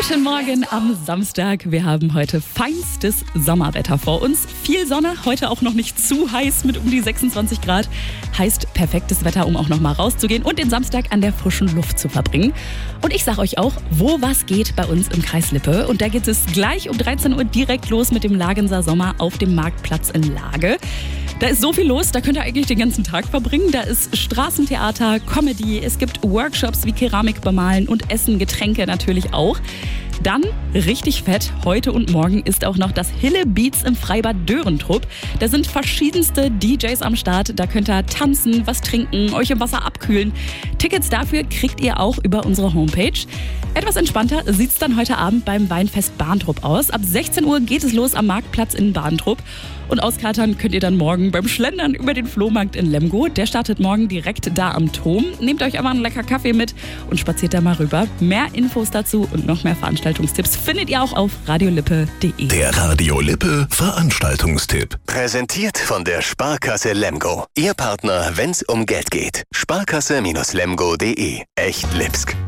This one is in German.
Guten Morgen am Samstag. Wir haben heute feinstes Sommerwetter vor uns. Viel Sonne, heute auch noch nicht zu heiß mit um die 26 Grad. Heißt perfektes Wetter, um auch noch mal rauszugehen und den Samstag an der frischen Luft zu verbringen. Und ich sage euch auch, wo was geht bei uns im Kreis Lippe. Und da geht es gleich um 13 Uhr direkt los mit dem Lagenser Sommer auf dem Marktplatz in Lage. Da ist so viel los, da könnt ihr eigentlich den ganzen Tag verbringen. Da ist Straßentheater, Comedy, es gibt Workshops wie Keramik bemalen und Essen, Getränke natürlich auch. Dann, richtig fett, heute und morgen ist auch noch das Hille Beats im Freibad Dörentrupp. Da sind verschiedenste DJs am Start. Da könnt ihr tanzen, was trinken, euch im Wasser abkühlen. Tickets dafür kriegt ihr auch über unsere Homepage. Etwas entspannter sieht es dann heute Abend beim Weinfest Bahntrupp aus. Ab 16 Uhr geht es los am Marktplatz in Bahntrupp. Und auskatern könnt ihr dann morgen beim Schlendern über den Flohmarkt in Lemgo. Der startet morgen direkt da am Turm. Nehmt euch aber einen lecker Kaffee mit und spaziert da mal rüber. Mehr Infos dazu und noch mehr Veranstaltungstipps findet ihr auch auf radiolippe.de. Der Radio Lippe Veranstaltungstipp. Präsentiert von der Sparkasse Lemgo. Ihr Partner, wenn's um Geld geht. Sparkasse-Lemgo.de. Echt Lipsk.